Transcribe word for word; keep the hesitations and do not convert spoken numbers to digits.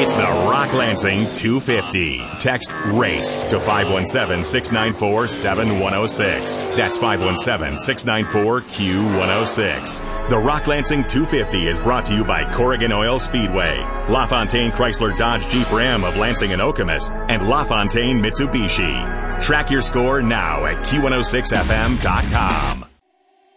It's the Rock Lansing two fifty. Text RACE to five one seven, six nine four, seven one zero six. That's five one seven, six nine four, Q one zero six. The Rock Lansing two fifty is brought to you by Corrigan Oil Speedway, LaFontaine Chrysler Dodge Jeep Ram of Lansing and Okemos, and LaFontaine Mitsubishi. Track your score now at Q one oh six F M dot com.